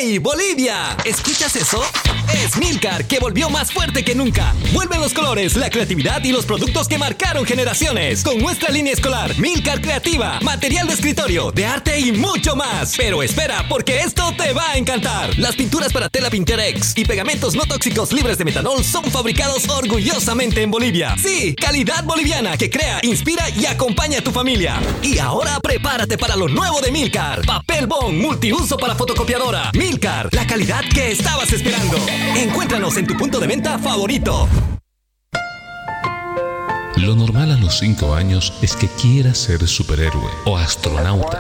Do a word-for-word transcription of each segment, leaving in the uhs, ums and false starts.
¡Hey, Bolivia! ¿Escuchas eso? Es Milcar, que volvió más fuerte que nunca. Vuelven los colores, la creatividad y los productos que marcaron generaciones. Con nuestra línea escolar, Milcar Creativa, material de escritorio, de arte y mucho más. Pero espera, porque esto te va a encantar. Las pinturas para tela Pinterex y pegamentos no tóxicos libres de metanol son fabricados orgullosamente en Bolivia. Sí, calidad boliviana que crea, inspira y acompaña a tu familia. Y ahora prepárate para lo nuevo de Milcar. Papel bond multiuso para fotocopiadora. Milcar, la calidad que estabas esperando. Encuéntranos en tu punto de venta favorito. Lo normal a los cinco años es que quieras ser superhéroe o astronauta.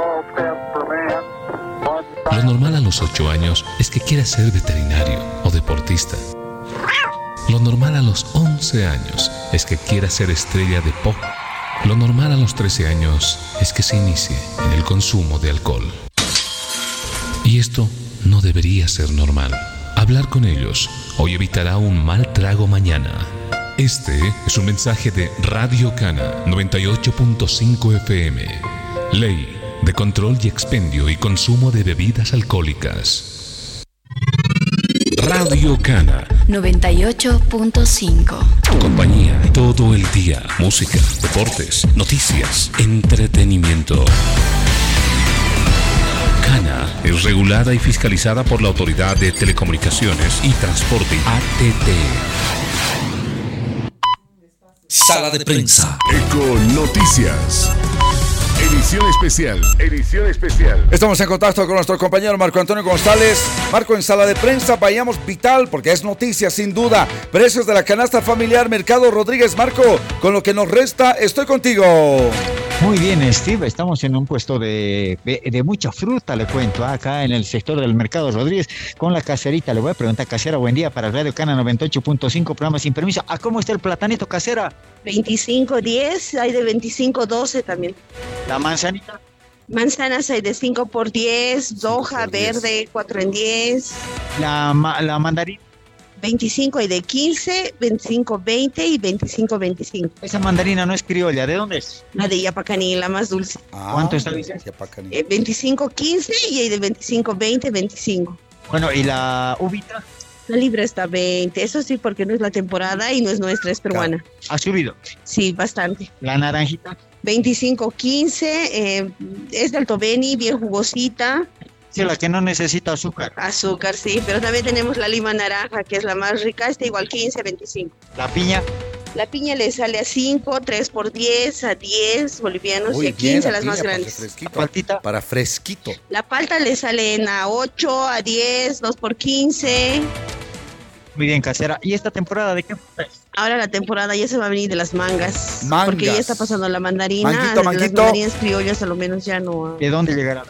Lo normal a los ocho años es que quieras ser veterinario o deportista. Lo normal a los once años es que quieras ser estrella de pop. Lo normal a los trece años es que se inicie en el consumo de alcohol. Y esto no debería ser normal. Hablar con ellos hoy evitará un mal trago mañana. Este es un mensaje de Radio Cana noventa y ocho punto cinco F M. Ley de control y expendio y consumo de bebidas alcohólicas. Radio Cana noventa y ocho punto cinco. Compañía todo el día. Música, deportes, noticias, entretenimiento. Cana es regulada y fiscalizada por la Autoridad de Telecomunicaciones y Transporte A T T. Sala de prensa. Eco Noticias. Edición especial. Edición especial. Estamos en contacto con nuestro compañero Marco Antonio González. Marco, en Sala de Prensa, vayamos vital, porque es noticia sin duda. Precios de la canasta familiar, Mercado Rodríguez. Marco, con lo que nos resta, estoy contigo. Muy bien, Steve, estamos en un puesto de, de, de mucha fruta, le cuento, acá en el sector del Mercado Rodríguez, con la caserita. Le voy a preguntar, casera, buen día para Radio Cana noventa y ocho punto cinco, programa sin permiso. ¿A cómo está el platanito, casera? veinticinco diez, hay de veinticinco doce también. ¿La manzanita? Manzanas hay de cinco por diez, hoja verde cuatro en diez. ¿La, la mandarina? veinticinco hay de quince, veinticinco veinte y veinticinco veinticinco. Esa mandarina no es criolla, ¿de dónde es? La de Yapacaní, la más dulce. Ah, ¿cuánto está? Eh, veinticinco quince y hay de veinticinco veinte, veinticinco. Bueno, ¿y la uvita? La libra está veinte, eso sí, porque no es la temporada y no es nuestra, es peruana. ¿Ha subido? Sí, bastante. ¿La naranjita? veinticinco quince, eh, es de Alto Beni, bien jugosita. Sí, la que no necesita azúcar. Azúcar, sí, pero también tenemos la lima naranja, que es la más rica, está igual quince, veinticinco. ¿La piña? La piña le sale a cinco, tres por diez, a diez bolivianos. Muy y a quince bien, las piña más grandes. Fresquito, ¿La paltita? Para fresquito. La palta le salen a ocho, a diez, dos por quince. Muy bien, casera. ¿Y esta temporada de qué fruta es? Ahora la temporada ya se va a venir de las mangas. Mangas. Porque ya está pasando la mandarina. Manguito, de manguito. Las mandarinas criollas a lo menos ya no. ¿De dónde llegará?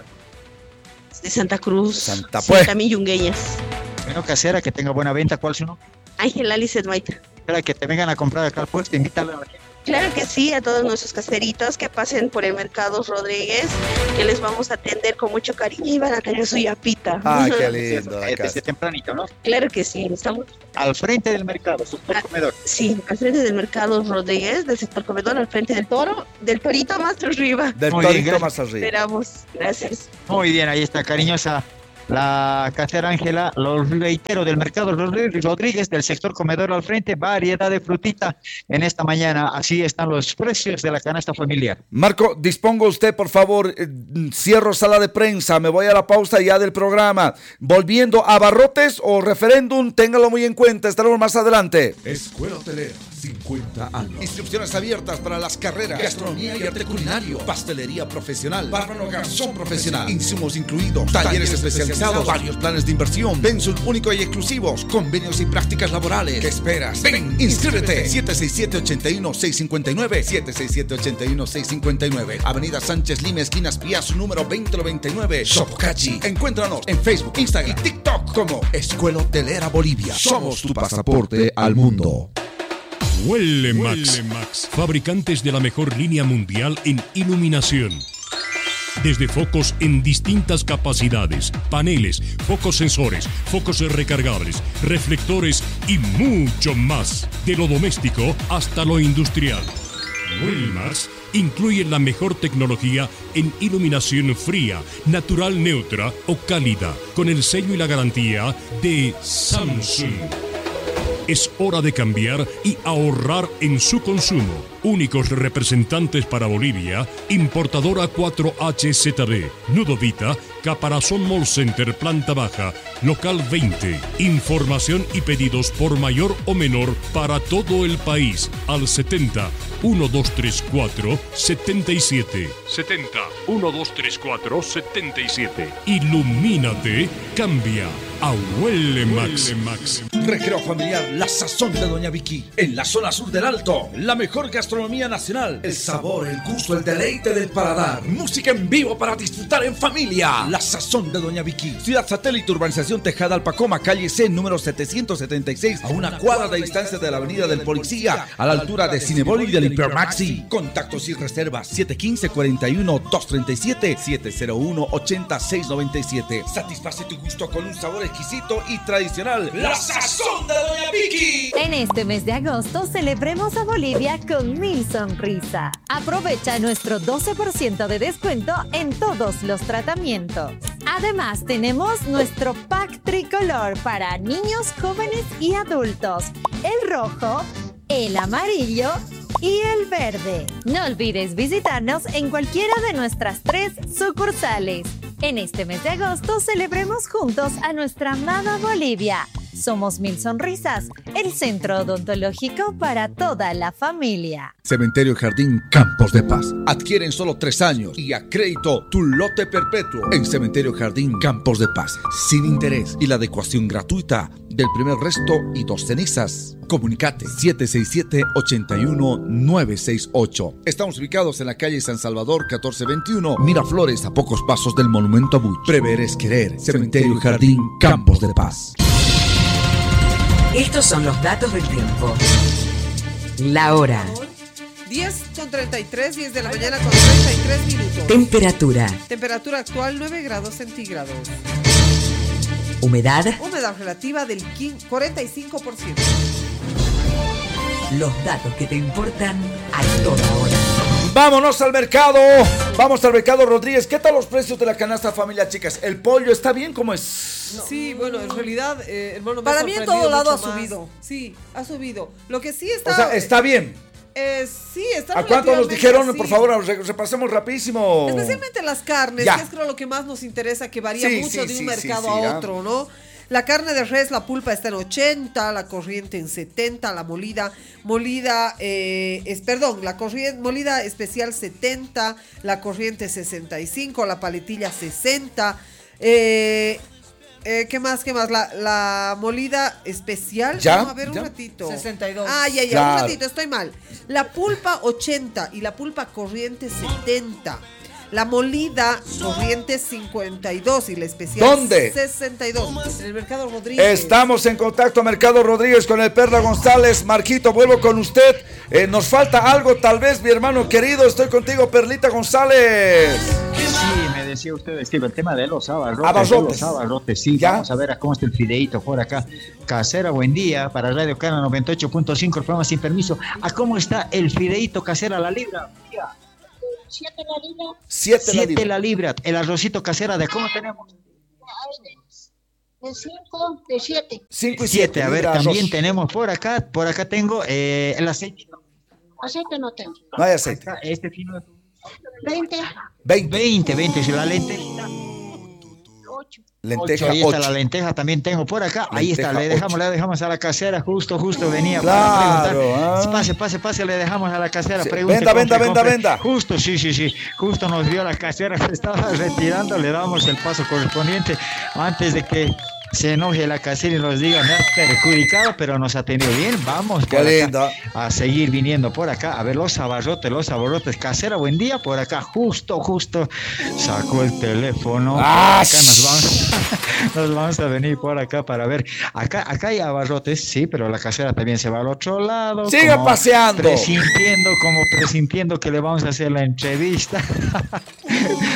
De Santa Cruz. Santa sí, pues. también yungueñas. Bueno, casera, que tenga buena venta. ¿Cuál es su nombre? Ángela Lizeth Maita. Para que te vengan a comprar acá al puesto, invítala a la gente. Claro que sí, a todos nuestros caseritos que pasen por el Mercado Rodríguez, que les vamos a atender con mucho cariño y van a tener su yapita. Ah, qué lindo. Desde, desde tempranito, ¿no? Claro que sí, estamos al frente del mercado, sector ah, comedor. Sí, al frente del Mercado Rodríguez, del sector comedor, al frente del toro, del torito más arriba. Del Muy torito bien, más arriba. Esperamos, gracias. Muy bien, ahí está, cariñosa. La casera Ángela, lo reitero, del Mercado Rodríguez, del sector comedor al frente, variedad de frutita en esta mañana. Así están los precios de la canasta familiar. Marco, disponga usted, por favor. Eh, cierro sala de prensa, me voy a la pausa ya del programa. Volviendo a Abarrotes o referéndum, téngalo muy en cuenta, estaremos más adelante. Escuela Hotelera, cincuenta años. Inscripciones abiertas para las carreras gastronomía y arte culinario, pastelería profesional, bárbaro garzón profesional, insumos incluidos, talleres especializados, varios planes de inversión, pensul único y exclusivos, convenios y prácticas laborales. ¿Qué esperas? Ven, inscríbete. siete seis siete, ocho uno, seis cinco nueve, siete seis siete, ocho uno, seis cinco nueve. Avenida Sánchez Lima, esquina Piazza, número veinte noventa y nueve, Sopocachi. Encuéntranos en Facebook, Instagram y TikTok como Escuela Hotelera Bolivia. Somos tu pasaporte al mundo. Huele Max, Max, fabricantes de la mejor línea mundial en iluminación. Desde focos en distintas capacidades, paneles, focos sensores, focos recargables, reflectores y mucho más. De lo doméstico hasta lo industrial. Huele Max Incluye la mejor tecnología en iluminación fría, natural neutra o cálida, con el sello y la garantía de Samsung. Es hora de cambiar y ahorrar en su consumo. Únicos representantes para Bolivia, importadora cuatro H Z B, Nudovita, Caparazón Mall Center, planta baja, local veinte. Información y pedidos por mayor o menor para todo el país al setenta, uno dos tres cuatro, setenta y siete. setenta, uno dos tres cuatro, setenta y siete. Ilumínate, cambia a Huele Max. Max. Recreo familiar, la sazón de Doña Vicky. En la zona sur del Alto, la mejor gastronomía nacional. El sabor, el gusto, el deleite del paladar. Música en vivo para disfrutar en familia. La sazón de Doña Vicky. Ciudad Satélite, Urbanización Tejada, Alpacoma, calle C, número setecientos setenta y seis, a una cuadra de distancia de la Avenida del Policía, a la altura de Cinebol y del Hipermaxi. Contactos y reservas siete uno cinco, cuatro uno, dos tres siete, siete cero uno, ocho seis nueve siete. Satisface tu gusto con un sabor exquisito y tradicional. La sazón de Doña Vicky. En este mes de agosto celebremos a Bolivia con Mil Sonrisa. Aprovecha nuestro doce por ciento de descuento en todos los tratamientos. Además tenemos nuestro pack tricolor para niños, jóvenes y adultos. El rojo, el amarillo y el verde. No olvides visitarnos en cualquiera de nuestras tres sucursales. En este mes de agosto celebremos juntos a nuestra amada Bolivia. Somos Mil Sonrisas, el centro odontológico para toda la familia. Cementerio Jardín Campos de Paz. Adquiere en solo tres años y a crédito tu lote perpetuo en Cementerio Jardín Campos de Paz. Sin interés y la adecuación gratuita del primer resto y dos cenizas. Comunicate siete seis siete, ocho uno nueve seis ocho. Estamos ubicados en la calle San Salvador catorce veintiuno, Miraflores, a pocos pasos del Monumento a Buch. Prever es querer. Cementerio Jardín Campos de Paz. Estos son los datos del tiempo. La hora. diez con treinta y tres, diez de la mañana con treinta y tres minutos. Temperatura. Temperatura actual nueve grados centígrados. Humedad. Humedad relativa del cuarenta y cinco por ciento. Los datos que te importan a toda hora. Vámonos al mercado. Vamos al mercado Rodríguez. ¿Qué tal los precios de la canasta familiar, chicas? ¿El pollo está bien? ¿Cómo es? No. Sí, bueno, en realidad, eh, hermano, me para ha mí en todo lado ha más. subido. Sí, ha subido. Lo que sí está. O sea, está bien. Eh, sí, está ¿A cuánto nos dijeron? Así. Por favor, repasemos rapidísimo. Especialmente las carnes, ya. Que es creo lo que más nos interesa, que varía sí, mucho sí, de un sí, mercado sí, sí, a otro, ¿no? La carne de res, la pulpa está en ochenta, la corriente en setenta, la molida, molida, eh, es, perdón, la corriente, molida especial setenta, la corriente sesenta y cinco, la paletilla sesenta, eh, eh, ¿qué más, qué más? La, la molida especial, ¿Ya? Vamos a ver un ¿Ya? ratito. sesenta y dos. Ah, ya, ya, claro. Un ratito, estoy mal. La pulpa ochenta y la pulpa corriente setenta. La molida corriente cincuenta y dos y la especial ¿Dónde? sesenta y dos. En el Mercado Rodríguez. Estamos en contacto Mercado Rodríguez con el Perla González. Marquito, vuelvo con usted. Eh, nos falta algo, tal vez, mi hermano querido. Estoy contigo, Perlita González. Sí, me decía usted, Steve, el tema de los abarrotes. Abarrotes. De los abarrotes, sí. ¿Ya? Vamos a ver cómo está el fideíto por acá. Casera, buen día. Para Radio Cana noventa y ocho punto cinco, el programa Sin Permiso. ¿A cómo está el fideíto casera a la libra? Mira. Siete la libra. Siete, Siete la, libra. la libra. El arrocito casera, ¿de cómo tenemos? De cinco, de siete. Cinco y siete. siete. A ver, arroz. también tenemos por acá, por acá tengo eh, el aceite. Aceite no tengo. No hay aceite. Acá, este fino. Veinte. Veinte. Veinte, veinte. Si la lente. Ocho. Lenteja ocho, ahí está ocho. la lenteja, también tengo por acá. Lenteja ahí está, le dejamos, ocho. le dejamos a la casera, justo, justo venía claro, para preguntar. ¿ah? Pase, pase, pase, le dejamos a la casera. Sí. Pregunte, Venda, compre, venda, venda, compre. venda. Justo, sí, sí, sí. Justo nos vio la casera, se estaba retirando, le damos el paso correspondiente antes de que se enoje la casera y nos diga, me ha perjudicado, pero nos ha tenido bien. Vamos Qué por lindo. acá a seguir viniendo por acá. A ver, los abarrotes, los abarrotes. Casera, buen día. Por acá, justo, justo, sacó el teléfono. ¡Ah! Acá nos vamos, nos vamos a venir por acá para ver. Acá, acá hay abarrotes, sí, pero la casera también se va al otro lado. Siga paseando. Presintiendo, como presintiendo que le vamos a hacer la entrevista.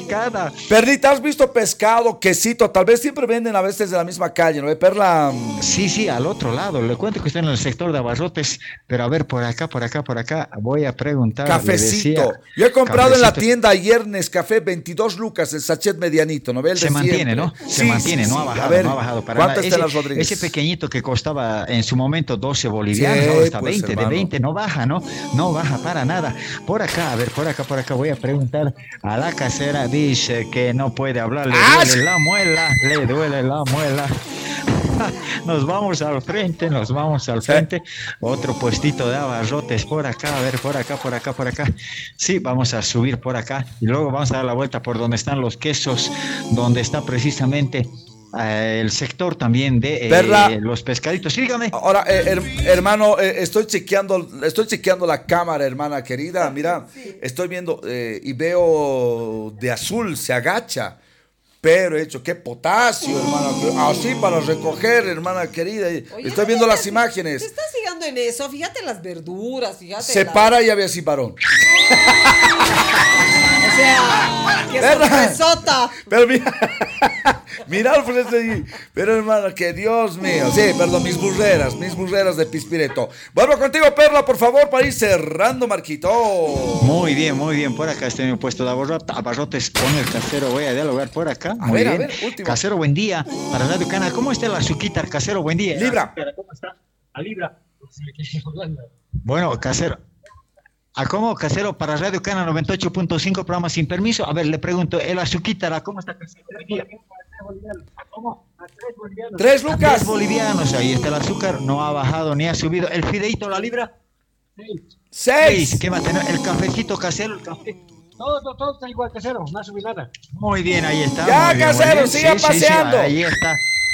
picada. Perlita, ¿has visto pescado, quesito? Tal vez siempre venden a veces de la misma calle, ¿no? Perla. Sí, sí, al otro lado. Le cuento que está en el sector de abarrotes, pero a ver, por acá, por acá, por acá, voy a preguntar. Cafecito. Decía, Yo he comprado cafecito. en la tienda ayer Nescafé veintidós lucas, el sachet medianito, ¿no? El se mantiene, ¿no? Se sí, mantiene, sí, no sí. ha bajado, ver, no ha bajado para ¿cuánto nada. está Ese, las Rodríguez? ese pequeñito que costaba en su momento doce bolivianos, Sí, ahora está pues, veinte, hermano. de veinte, no baja, ¿no? No baja para nada. Por acá, a ver, por acá, por acá voy a preguntar a la casera, dice que no puede hablar, le ¡Ah! duele la muela, le duele la muela. Nos vamos al frente, nos vamos al frente. Otro puestito de abarrotes por acá, a ver, por acá, por acá, por acá. Sí, vamos a subir por acá y luego vamos a dar la vuelta por donde están los quesos, donde está precisamente eh, el sector también de eh, los pescaditos. Sígame. Ahora, eh, her- hermano, eh, estoy chequeando, estoy chequeando la cámara, hermana querida. Mira, estoy viendo eh, y veo de azul, se agacha. Pero he hecho, qué potasio, hermana. Así para recoger, hermana querida. Oye, Estoy viendo no, las imágenes. Te estás fijando en eso, fíjate en las verduras, fíjate. Se en la- para y había así varón. O sea, qué ¿Verdad? sorpresota. Pero mira, mira, pues, este- pero hermano, que Dios mío. Sí, perdón, mis burreras, mis burreras de Pispireto. Vuelvo contigo, Perla, por favor, para ir cerrando, Marquito. Muy bien, muy bien. Por acá estoy en un puesto de abarrot- abarrotes con el casero. Voy a dialogar por acá. A Muy ver, a bien. ver, último. Casero, buen día. Para Radio Cana, ¿cómo está el azuquita, casero? Buen día. Libra. ¿Cómo está? A Libra. Bueno, casero. ¿A cómo, casero? Para Radio Cana noventa y ocho punto cinco, programa sin permiso. A ver, le pregunto, el azuquita, ¿cómo está, casero? Buen día. ¿Cómo? A tres bolivianos. Tres A lucas. tres bolivianos, ahí está el azúcar, no ha bajado ni ha subido. El fideíto, la libra. Seis. Seis. ¿Qué va a tener? El cafecito casero, el café. Todo, todo, todo está igual, casero. No ha subido nada. Muy bien, ahí está. Ya, muy bien, muy casero, bien. siga Sí, sí, sí, paseando. ahí está.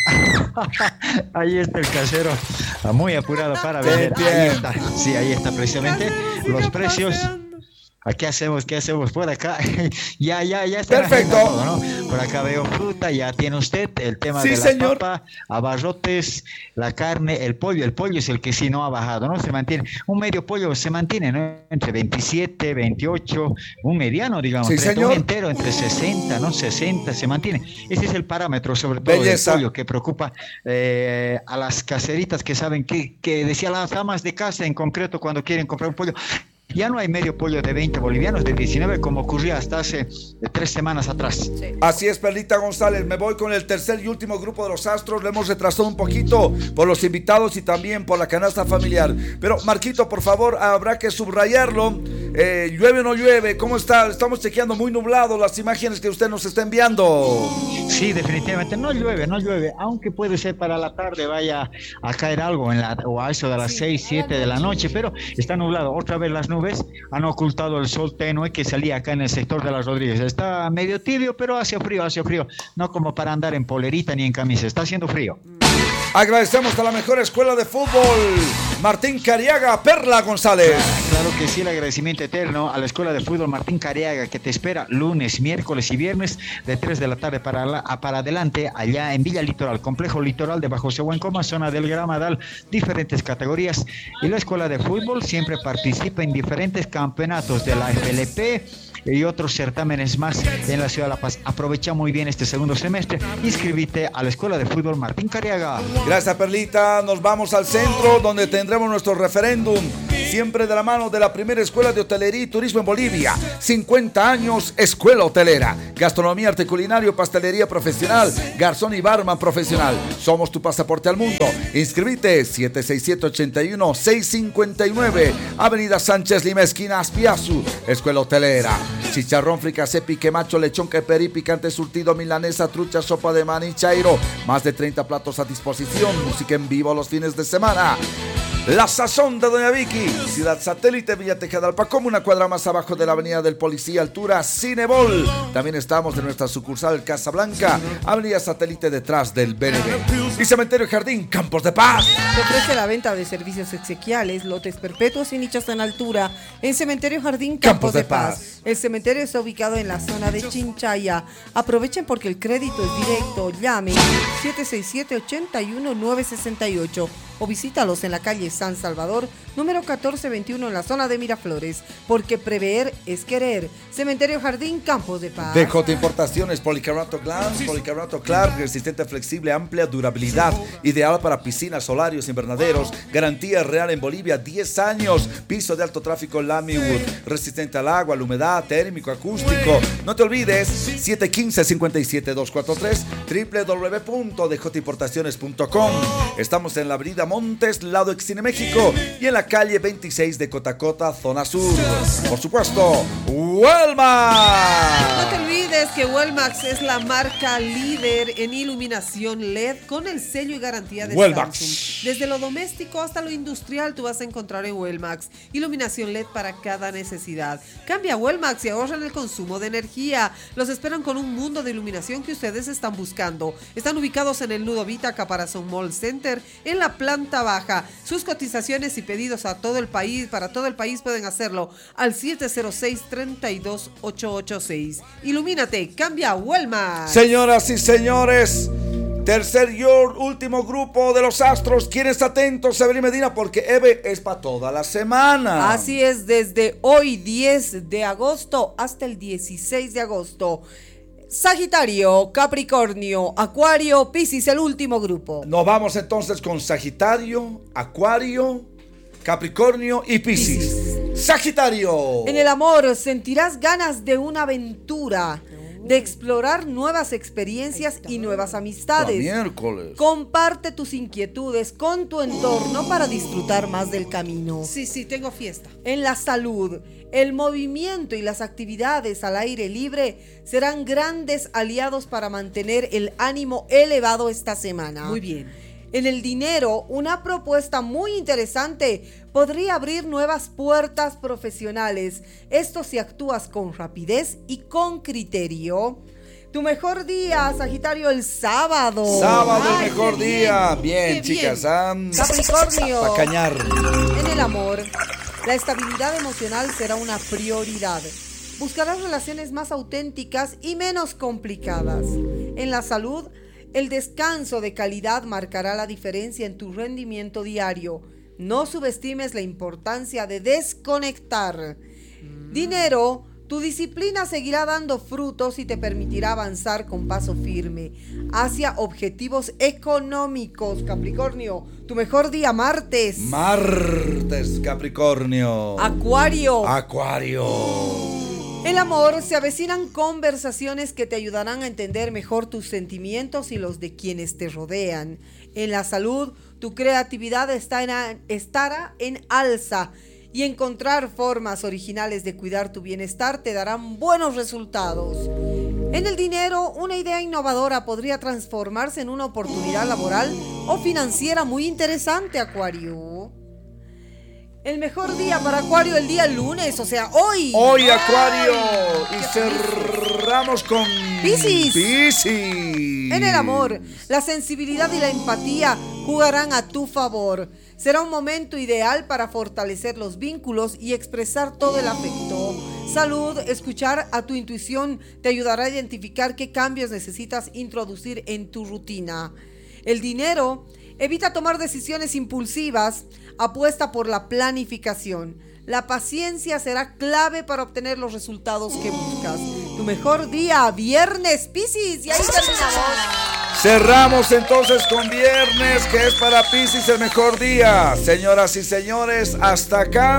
Ahí está el casero, muy apurado para vender. Bien, Ahí bien. está, sí, ahí está precisamente los precios. ¿Qué hacemos? ¿Qué hacemos por acá? ya, ya, ya está. Perfecto. Todo, ¿no? Por acá veo fruta, ya tiene usted el tema Sí, de la señor. papa, abarrotes, la carne, el pollo. El pollo es el que sí no ha bajado, ¿no? Se mantiene. Un medio pollo se mantiene, ¿no? Entre veintisiete, veintiocho, un mediano, digamos. Sí, pero señor. un entero entre sesenta, ¿no? sesenta, se mantiene. Ese es el parámetro, sobre todo Belleza. del pollo, que preocupa eh, a las caseritas que saben que, que decía las amas de casa en concreto cuando quieren comprar un pollo. Ya no hay medio pollo de veinte bolivianos, de diecinueve, como ocurría hasta hace eh, tres semanas atrás. Así es, Perlita González. Me voy con el tercer y último grupo de los Astros. Lo hemos retrasado un poquito por los invitados y también por la canasta familiar. Pero, Marquito, por favor, habrá que subrayarlo. Eh, ¿Llueve o no llueve? ¿Cómo está? Estamos chequeando muy nublado las imágenes que usted nos está enviando. Sí, definitivamente. No llueve, no llueve. Aunque puede ser para la tarde vaya a caer algo en la, o a eso de las seis, siete de la noche. Pero está nublado. Otra vez las nubes han ocultado el sol tenue que salía acá en el sector de las Rodríguez. Está medio tibio, pero hace frío, hace frío. No como para andar en polerita ni en camisa. Está haciendo frío. Agradecemos a la mejor escuela de fútbol, Martín Cariaga, Perla González. Claro que sí, el agradecimiento eterno a la Escuela de Fútbol Martín Cariaga, que te espera lunes, miércoles y viernes de tres de la tarde para, la, para adelante, allá en Villa Litoral, Complejo Litoral de Bajo Sehuencoma, zona del Gramadal, diferentes categorías. Y la Escuela de Fútbol siempre participa en diferentes campeonatos de la F L P y otros certámenes más en la ciudad de La Paz. Aprovecha muy bien este segundo semestre. Inscríbete a la Escuela de Fútbol Martín Cariaga. Gracias, Perlita. Nos vamos al centro, donde tendremos nuestro referéndum, siempre de la mano de la primera escuela de hotelería y turismo en Bolivia. cincuenta años, escuela hotelera. Gastronomía, arte culinario, pastelería profesional, garzón y barman profesional. Somos tu pasaporte al mundo. Inscribite siete seis siete, ocho uno, seis cinco nueve, Avenida Sánchez Lima, esquina Aspiazu. Escuela hotelera. Chicharrón, fricasé, pique macho, lechón, queperí, picante surtido, milanesa, trucha, sopa de maní, chairo. Más de treinta platos a disposición. Música en vivo los fines de semana. La Sazón de Doña Vicky, Ciudad Satélite, Villa Tejadalpa, como una cuadra más abajo de la Avenida del Policía, altura Cinebol. También estamos en nuestra sucursal Casablanca, Avenida Satélite detrás del B N B. Y Cementerio Jardín, Campos de Paz. Se ofrece la venta de servicios exequiales, lotes perpetuos y nichos en altura en Cementerio Jardín, Campos, Campos de de Paz. Paz. El cementerio está ubicado en la zona de Chinchaya. Aprovechen porque el crédito es directo. Llamen siete seis siete, ocho uno, nueve seis ocho. o visítalos en la calle San Salvador, número catorce veintiuno en la zona de Miraflores, porque prever es querer. Cementerio Jardín Campos de Paz. D J Importaciones, policarbonato Glass, policarbonato Clark, resistente, flexible, amplia durabilidad, ideal para piscinas, solarios, invernaderos, garantía real en Bolivia, diez años, piso de alto tráfico Lamiwood, resistente al agua, a la humedad, térmico, acústico. No te olvides, siete uno cinco, cinco siete dos cuatro tres, doble u doble u doble u punto d j importaciones punto com. Estamos en la avenida Montes, lado Excine México, y en la calle veintiséis de Cotacota, zona sur. Por supuesto, Walmart. No te olvides que Wellmax es la marca líder en iluminación L E D con el sello y garantía de Wellmax. Samsung. Desde lo doméstico hasta lo industrial tú vas a encontrar en Wellmax iluminación L E D para cada necesidad. Cambia a Wellmax y ahorra en el consumo de energía. Los esperan con un mundo de iluminación que ustedes están buscando. Están ubicados en el Nudo Vita Caparazón Mall Center en la planta baja. Sus cotizaciones y pedidos a todo el país, para todo el país pueden hacerlo al siete cero seis, tres dos ocho ocho seis. Ilumínate, cambia a Wellmax. Señoras y señores, tercer y último grupo de los astros. ¿Quién está atento? Severín Medina, porque Eve es para toda la semana. Así es, desde hoy diez de agosto hasta el dieciséis de agosto. Sagitario, Capricornio, Acuario, Piscis, el último grupo. Nos vamos entonces con Sagitario, Acuario, Capricornio y Piscis. Piscis. Sagitario. En el amor sentirás ganas de una aventura, de explorar nuevas experiencias y nuevas amistades. Miércoles. Comparte tus inquietudes con tu entorno para disfrutar más del camino. Sí, sí, tengo fiesta. En la salud, el movimiento y las actividades al aire libre serán grandes aliados para mantener el ánimo elevado esta semana. Muy bien. En el dinero, una propuesta muy interesante podría abrir nuevas puertas profesionales. Esto si actúas con rapidez y con criterio. Tu mejor día, Sagitario, el sábado. Sábado, el mejor día. Bien, Qué chicas. bien. Ah, Capricornio. pa' cañar. En el amor, la estabilidad emocional será una prioridad. Buscarás relaciones más auténticas y menos complicadas. En la salud, el descanso de calidad marcará la diferencia en tu rendimiento diario. No subestimes la importancia de desconectar. Mm. Dinero, tu disciplina seguirá dando frutos y te permitirá avanzar con paso firme hacia objetivos económicos. Capricornio, tu mejor día, martes. Martes, Capricornio. Acuario. Acuario. El amor, se avecinan conversaciones que te ayudarán a entender mejor tus sentimientos y los de quienes te rodean. En la salud, tu creatividad está en, estará en alza y encontrar formas originales de cuidar tu bienestar te darán buenos resultados. En el dinero, una idea innovadora podría transformarse en una oportunidad laboral o financiera muy interesante, Acuario. El mejor día para Acuario, el día lunes, o sea, hoy. Hoy, Acuario. ¡Ay! Y cerramos con Piscis. Piscis. En el amor, la sensibilidad y la empatía jugarán a tu favor. Será un momento ideal para fortalecer los vínculos y expresar todo el afecto. Salud, escuchar a tu intuición te ayudará a identificar qué cambios necesitas introducir en tu rutina. El dinero, evita tomar decisiones impulsivas, apuesta por la planificación. La paciencia será clave para obtener los resultados que buscas. Tu mejor día, viernes, Piscis, y ahí terminamos. Cerramos entonces con viernes, que es para Piscis el mejor día. Señoras y señores, hasta acá,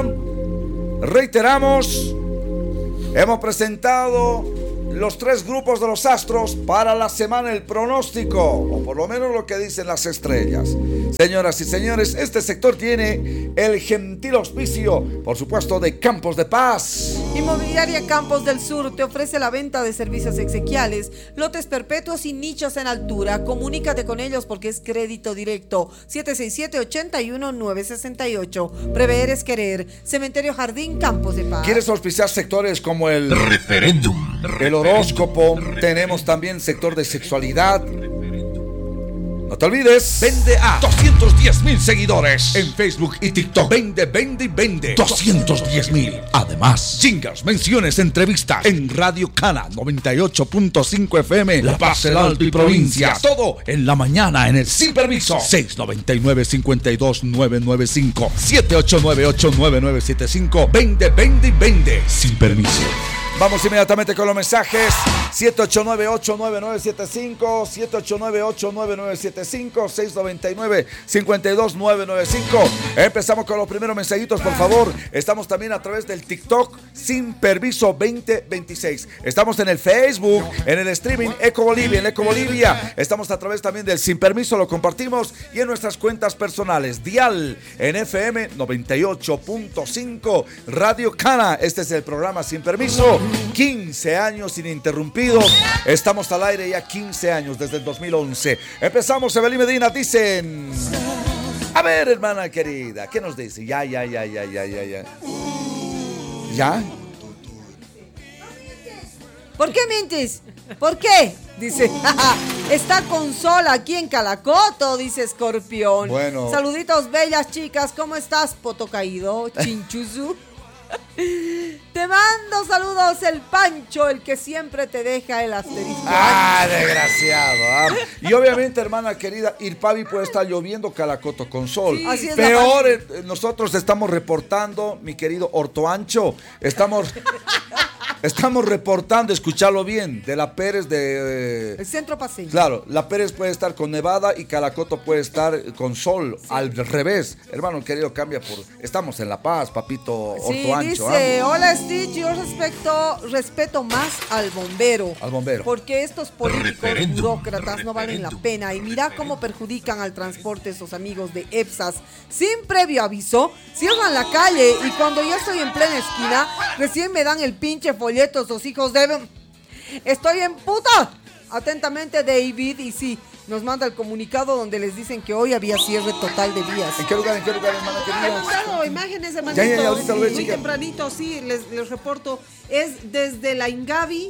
reiteramos, hemos presentado los tres grupos de los astros para la semana, el pronóstico, o por lo menos lo que dicen las estrellas. Señoras y señores, este sector tiene el gentil auspicio, por supuesto, de Campos de Paz. Inmobiliaria Campos del Sur te ofrece la venta de servicios exequiales, lotes perpetuos y nichos en altura. Comunícate con ellos porque es crédito directo. siete seis siete, ocho uno, nueve seis ocho. Prever es querer. Cementerio Jardín Campos de Paz. ¿Quieres auspiciar sectores como el referéndum, el horóscopo? Tenemos también sector de sexualidad. No te olvides, vende a doscientos diez mil seguidores en Facebook y TikTok. Vende, vende y vende. doscientos diez mil. Además, jingles, menciones, entrevistas en Radio Cana noventa y ocho punto cinco F M, La Paz, el Alto y provincias. Todo en la mañana en el Sin Permiso. seis nueve nueve, cinco dos nueve nueve cinco, siete ocho nueve ocho nueve nueve siete cinco. Vende, vende y vende. Sin Permiso. Vamos inmediatamente con los mensajes. siete ocho nueve ocho nueve nueve siete cinco, siete ocho nueve ocho nueve nueve siete cinco, seis nueve nueve cinco dos nueve nueve cinco. Empezamos con los primeros mensajitos, por favor. Estamos también a través del TikTok Sin Permiso veinte veintiséis. Estamos en el Facebook, en el streaming Eco Bolivia, en Eco Bolivia. Estamos a través también del Sin Permiso, lo compartimos. Y en nuestras cuentas personales, Dial, en F M noventa y ocho punto cinco, Radio Cana. Este es el programa Sin Permiso. quince años ininterrumpidos. Estamos al aire ya quince años, desde el dos mil once. Empezamos, Evelyn Medina, dicen... A ver, hermana querida, ¿qué nos dice? Ya, ya, ya, ya, ya, ya, ya. ¿Ya? ¿Por qué mientes? ¿Por qué? Dice, está con sol aquí en Calacoto, dice Escorpión. Bueno. Saluditos, bellas chicas, ¿cómo estás, poto caído, chinchuzu? Te mando saludos, el Pancho, el que siempre te deja el asterisco. Ah, desgraciado. ¿Ah? Y obviamente, hermana querida, Irpavi puede estar lloviendo, Calacoto con sol. Sí, así es. Peor, eh, nosotros estamos reportando, mi querido Ortoancho, estamos... Estamos reportando, escucharlo bien, de la Pérez de... Eh, el centro paseño. Claro, la Pérez puede estar con nevada y Calacoto puede estar con sol, sí. Al revés. Hermano querido, cambia por... Estamos en La Paz, papito sí, Ortoancho. Dice, ¿eh? hola Stitch, yo respecto, respeto más al bombero. Al bombero. Porque estos políticos burócratas no valen la pena. Y mira cómo perjudican al transporte esos amigos de EPSAS. Sin previo aviso, cierran la calle y cuando ya estoy en plena esquina, recién me dan el pinche folleto. Los hijos deben. Estoy en puta. Atentamente, David. Y sí, nos manda el comunicado donde les dicen que hoy había cierre total de vías. ¿En qué lugar? ¿En qué lugar, hermana querida? He mostrado imágenes, hermanito. Ya, ya, ya, ahorita lo ves, muy chica. tempranito, sí, les, les reporto. Es desde la Ingavi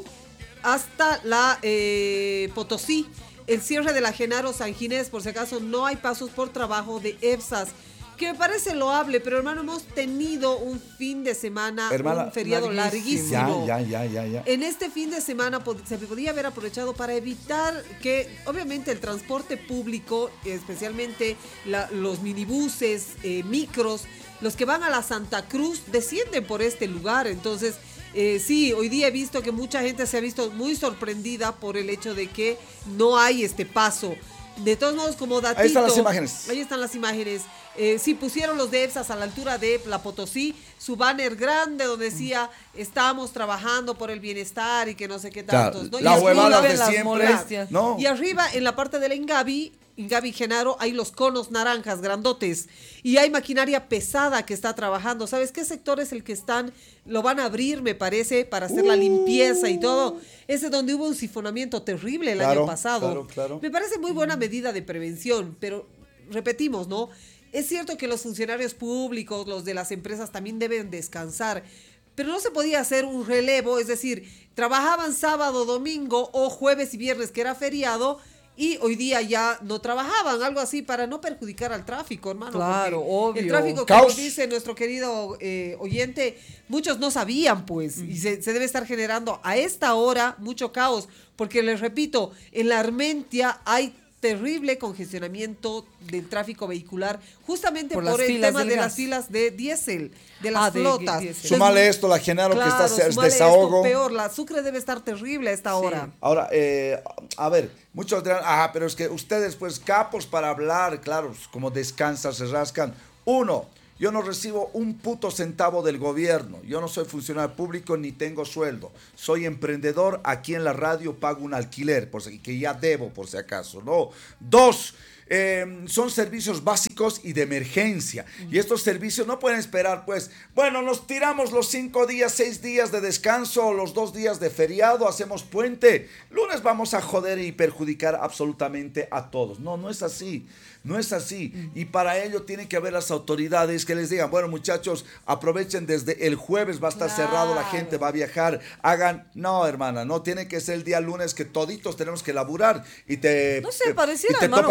hasta la eh, Potosí. El cierre de la Genaro San Ginés, por si acaso, no hay pasos por trabajo de EPSAS. Que me parece loable, pero hermano, hemos tenido un fin de semana, Hermana, un feriado larguísimo. Ya, ya, ya, ya. En este fin de semana se podía haber aprovechado para evitar que, obviamente, el transporte público, especialmente la, los minibuses, eh, micros, los que van a la Santa Cruz, descienden por este lugar. Entonces, eh, sí, hoy día he visto que mucha gente se ha visto muy sorprendida por el hecho de que no hay este paso. De todos modos, como datito... Ahí están las imágenes. Ahí están las imágenes. Eh, sí, pusieron los de EPSAS a la altura de la Potosí, su banner grande donde decía, estamos trabajando por el bienestar y que no sé qué tantos. ¿No? La huevada de siempre, ¿no? Y arriba, en la parte de la Ingavi, Ingavi Genaro, hay los conos naranjas grandotes y hay maquinaria pesada que está trabajando. ¿Sabes qué sector es el que están? Lo van a abrir, me parece, para hacer uh. la limpieza y todo. Ese es donde hubo un sifonamiento terrible el claro, año pasado. Claro, claro. Me parece muy buena medida de prevención, pero repetimos, ¿no? Es cierto que los funcionarios públicos, los de las empresas también deben descansar, pero no se podía hacer un relevo, es decir, trabajaban sábado, domingo o jueves y viernes que era feriado y hoy día ya no trabajaban, algo así para no perjudicar al tráfico, hermano. Claro, obvio. El tráfico, Caos. como dice nuestro querido eh, oyente, muchos no sabían pues mm. y se, se debe estar generando a esta hora mucho caos, porque les repito, en la Armentia hay terrible congestionamiento del tráfico vehicular, justamente por, por el tema de gas. Las filas de diésel, de las ah, flotas. De, de Súmale esto, la Genaro, claro, que está súmale desahogo. Esto, peor, la Sucre debe estar terrible a esta sí. hora. Ahora, eh, a ver, muchos dirán, ah, pero es que ustedes, pues, capos para hablar, claro, como descansan, se rascan. Uno, yo no recibo un puto centavo del gobierno. Yo no soy funcionario público ni tengo sueldo. Soy emprendedor. Aquí en la radio pago un alquiler, por si, que ya debo por si acaso, ¿no? Dos, eh, son servicios básicos y de emergencia. Y estos servicios no pueden esperar, pues, bueno, nos tiramos los cinco días, seis días de descanso, los dos días de feriado, hacemos puente. Lunes vamos a joder y perjudicar absolutamente a todos. No, no es así. No es así. Y para ello tienen que haber las autoridades que les digan, bueno, muchachos, aprovechen desde el jueves, va a estar claro. cerrado, la gente va a viajar, hagan, no, hermana, no tiene que ser el día lunes que toditos tenemos que laburar y te, no sé, pareciera, y te hermano, topas con esta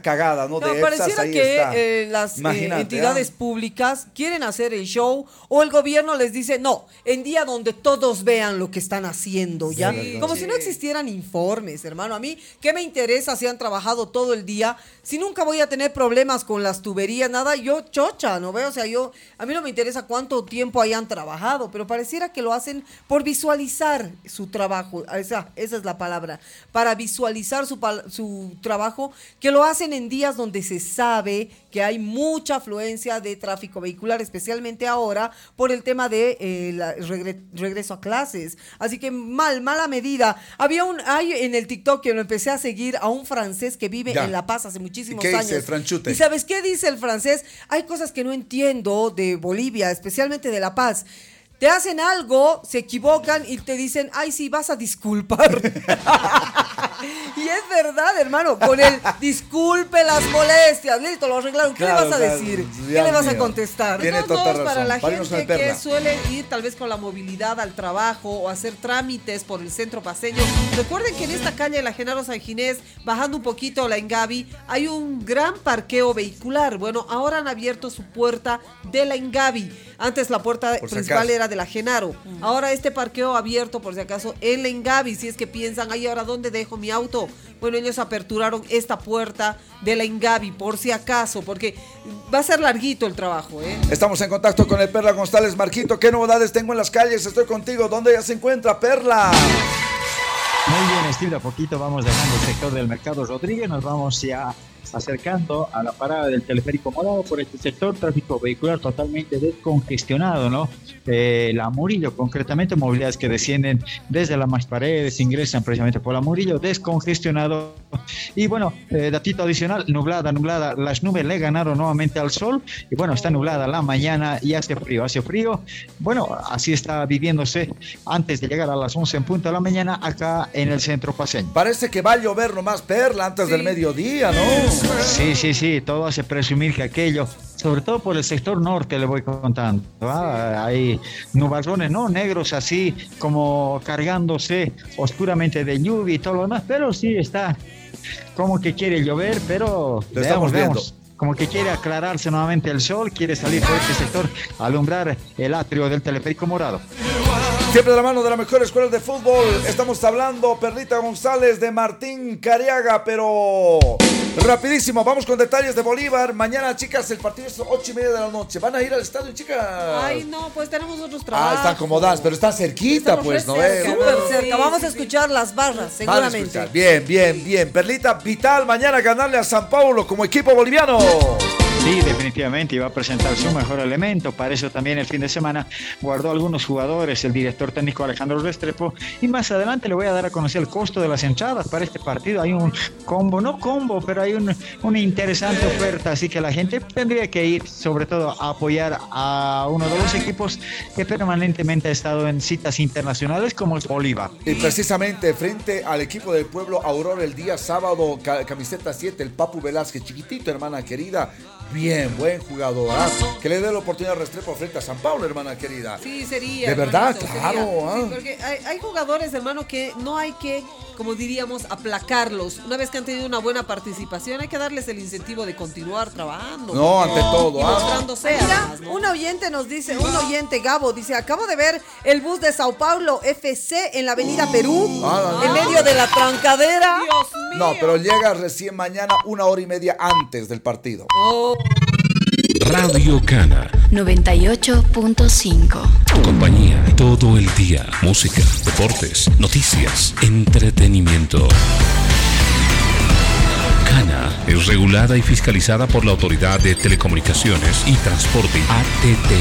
esa cagada, ¿no? No, de pareciera ahí que está. eh, las eh, entidades ¿eh? públicas quieren hacer el show o el gobierno les dice, no, en día donde todos vean lo que están haciendo, ¿ya? Sí, Como sí. si no existieran informes, hermano. A mí, ¿qué me interesa si han trabajado todo el día? Si nunca voy a tener problemas con las tuberías, nada, yo chocha, ¿no veo? O sea, yo, a mí no me interesa cuánto tiempo hayan trabajado, pero pareciera que lo hacen por visualizar su trabajo, esa, esa es la palabra, para visualizar su, su trabajo, que lo hacen en días donde se sabe que hay mucha afluencia de tráfico vehicular, especialmente ahora por el tema de eh, la, regre, regreso a clases. Así que mal, mala medida. Había un, hay en el TikTok que lo empecé a seguir a un francés que vive ya. en La Paz hace muchísimos ¿Y qué años. dice, Franchute? ¿Y sabes qué dice el francés? Hay cosas que no entiendo de Bolivia, especialmente de La Paz. Te hacen algo, se equivocan y te dicen, ay, sí, vas a disculpar. Y es verdad, hermano, con el disculpe las molestias, listo, lo arreglaron. ¿Qué Claro, le vas a claro, decir? Dios ¿Qué le vas mío. a contestar? Tiene De todos toda modos, para razón. la Vámonos con gente el que Perla. suele ir tal vez con la movilidad al trabajo o hacer trámites por el centro paseño, recuerden que en esta calle, la Genaro San Ginés, bajando un poquito la Ingavi, hay un gran parqueo vehicular. Bueno, ahora han abierto su puerta de la Ingavi. Antes la puerta Por si principal acaso. era de la Genaro. Ahora este parqueo abierto, por si acaso, en la Ingavi, si es que piensan, ay, ¿ahora dónde dejo mi auto? Bueno, ellos aperturaron esta puerta de la Ingavi, por si acaso, porque va a ser larguito el trabajo, ¿eh? Estamos en contacto con el Perla González. Marquito, ¿qué novedades tengo en las calles? Estoy contigo. ¿Dónde ya se encuentra, Perla? Muy bien, estilo, a poquito vamos dejando el sector del Mercado Rodríguez, nos vamos ya acercando a la parada del Teleférico Morado. Por este sector, tráfico vehicular totalmente descongestionado, ¿no? Eh, la Murillo, concretamente, movilidades que descienden desde la Más Paredes, ingresan precisamente por la Murillo, descongestionado. Y bueno, eh, datito adicional, nublada, nublada, las nubes le ganaron nuevamente al sol, y bueno, está nublada la mañana y hace frío, hace frío. Bueno, así está viviéndose antes de llegar a las once en punto de la mañana acá en el centro paseño. Parece que va a llover nomás, Perla, antes Sí. del mediodía, ¿no? Sí, sí, sí, todo hace presumir que aquello, sobre todo por el sector norte, le voy contando, ¿va? Hay nubarrones, ¿no? Negros así, como cargándose oscuramente de lluvia y todo lo demás, pero sí está como que quiere llover, pero Lo estamos viendo. veamos. Como que quiere aclararse nuevamente el sol, quiere salir por este sector, alumbrar el atrio del Teleférico Morado. Siempre de la mano de la mejor escuela de fútbol. Estamos hablando, Perlita González, de Martín Cariaga, pero rapidísimo, vamos con detalles de Bolívar. Mañana, chicas, el partido es ocho y media de la noche. ¿Van a ir al estadio, chicas? Ay, no, pues tenemos otros trabajos. Ah, están acomodadas, pero están cerquita, Estamos pues, re ¿no cerca, ves? súper cerca. Vamos a escuchar las barras, Van a seguramente. escuchar. Bien, bien, bien. Perlita, vital mañana ganarle a San Paulo como equipo boliviano. Sí, definitivamente iba a presentar su mejor elemento. Para eso también el fin de semana guardó algunos jugadores el director técnico Alejandro Restrepo. Y más adelante le voy a dar a conocer el costo de las entradas para este partido. Hay un combo, no combo, pero hay un, una interesante oferta. Así que la gente tendría que ir, sobre todo, a apoyar a uno de los equipos que permanentemente ha estado en citas internacionales, como es Bolívar. Y precisamente frente al equipo del pueblo Aurora el día sábado, ca- camiseta siete, el Papu Velázquez, chiquitito, hermana querida. Bien, buen jugador. ¿Ah? Que le dé la oportunidad a Restrepo frente a San Paulo, hermana querida. Sí, sería. De verdad, hermanito, claro. sería. ¿Ah? Sí, porque hay, hay jugadores, hermano, que no hay que, como diríamos, aplacarlos. Una vez que han tenido una buena participación, hay que darles el incentivo de continuar trabajando. No, ante todo. Y ¿ah? mostrándose. Mira, además, ¿no? Un oyente nos dice, un oyente, Gabo, dice, acabo de ver el bus de Sao Paulo F C en la avenida Perú, Ah, en medio de la trancadera. Dios mío. No, pero llega recién mañana una hora y media antes del partido. Oh. Radio Cana. noventa y ocho punto cinco. Tu compañía todo el día. Música, deportes, noticias, entretenimiento. Cana es regulada y fiscalizada por la Autoridad de Telecomunicaciones y Transporte A T T.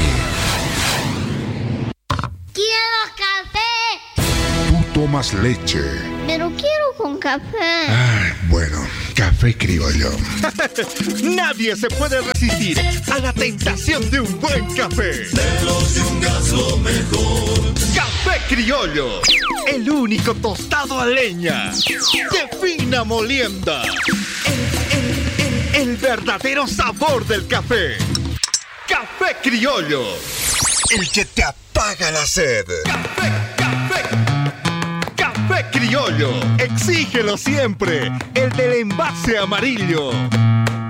¡Quiero café! Tú tomas leche. Pero quiero con café. Ay, bueno, café criollo. Nadie se puede resistir a la tentación de un buen café. Celos de un gas lo mejor. Café criollo, el único tostado a leña, de fina molienda. El, el, el verdadero sabor del café. Café criollo, el que te apaga la sed. Café, café, café criollo. Criollo, exígelo siempre, el del envase amarillo.